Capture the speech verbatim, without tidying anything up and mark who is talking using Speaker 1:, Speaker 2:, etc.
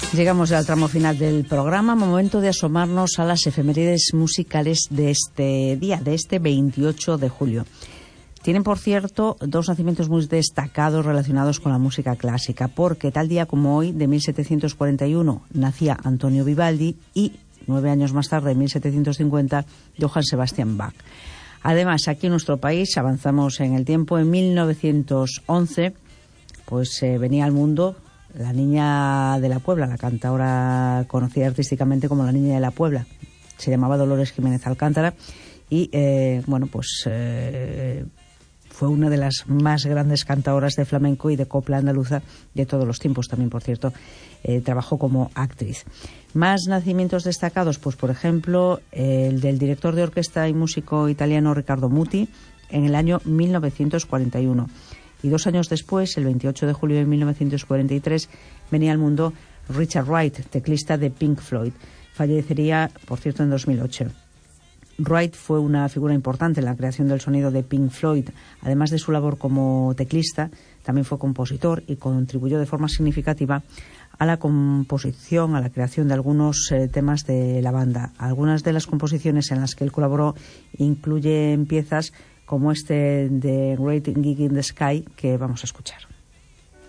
Speaker 1: Llegamos al tramo final del programa, momento de asomarnos a las efemérides musicales de este día, de este veintiocho de julio. Tienen, por cierto, dos nacimientos muy destacados relacionados con la música clásica, porque tal día como hoy, de mil setecientos cuarenta y uno, nacía Antonio Vivaldi y, nueve años más tarde, en mil setecientos cincuenta, Johann Sebastian Bach. Además, aquí en nuestro país, avanzamos en el tiempo, en mil novecientos once, pues eh, venía al mundo la Niña de la Puebla, la cantadora conocida artísticamente como la Niña de la Puebla. Se llamaba Dolores Jiménez Alcántara y, eh, bueno, pues eh, fue una de las más grandes cantadoras de flamenco y de copla andaluza de todos los tiempos. También, por cierto, eh, trabajó como actriz. Más nacimientos destacados, pues por ejemplo, eh, el del director de orquesta y músico italiano Riccardo Muti en el año mil novecientos cuarenta y uno. Y dos años después, el veintiocho de julio de mil novecientos cuarenta y tres, venía al mundo Richard Wright, teclista de Pink Floyd. Fallecería, por cierto, en dos mil ocho. Wright fue una figura importante en la creación del sonido de Pink Floyd. Además de su labor como teclista, también fue compositor y contribuyó de forma significativa a la composición, a la creación de algunos eh, temas de la banda. Algunas de las composiciones en las que él colaboró incluyen piezas como este de Great Gig in the Sky, que vamos a escuchar.